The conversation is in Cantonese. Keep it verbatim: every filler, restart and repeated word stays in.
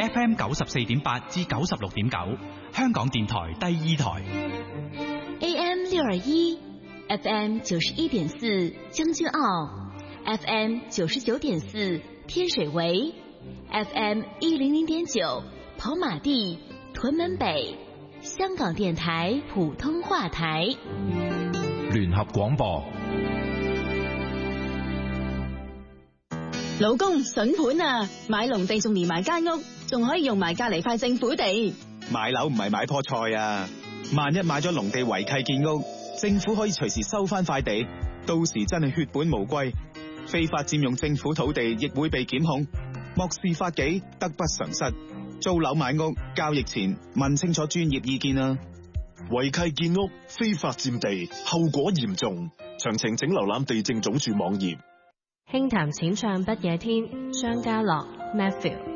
F M 九十四點八至九十六點九，香港電台第二台。 A M 六二一，F M 九十一點四將軍澳 ，F M 九十九點四天水圍 ，F M 一零零點九跑馬地、屯門北，香港電台普通話台。 聯合廣播。 老公筍盤啊，買農地仲連埋間屋，仲可以用埋隔籬塊政府地。 買樓唔係買棵菜啊，萬一買咗農地違契建屋，政府可以隨時收翻塊地，到時真係血本無歸，非法佔用政府土地亦會被檢控，漠視法紀，得不償失。租樓買屋交易前問清楚專業意見啊！ 違契建屋、非法佔地，後果嚴重。詳情請瀏覽地政總署網頁。 輕談淺唱不夜天，張家樂 Matthew。